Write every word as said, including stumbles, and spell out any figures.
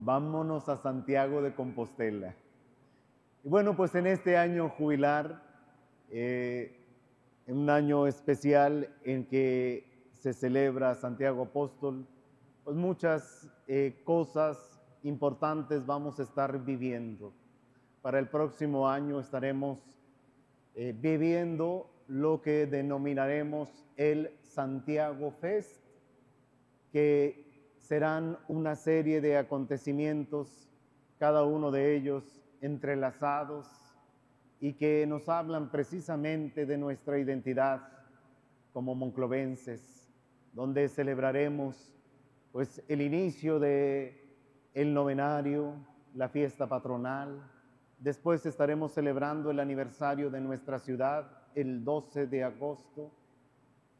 Vámonos a Santiago de Compostela. Y bueno, pues en este año jubilar, eh, en un año especial en que se celebra Santiago Apóstol, pues muchas eh, cosas importantes vamos a estar viviendo. Para el próximo año estaremos eh, viviendo lo que denominaremos el Santiago Fest, que serán una serie de acontecimientos, cada uno de ellos entrelazados y que nos hablan precisamente de nuestra identidad como monclovenses, donde celebraremos pues el inicio de el novenario, la fiesta patronal. Después estaremos celebrando el aniversario de nuestra ciudad el doce de agosto,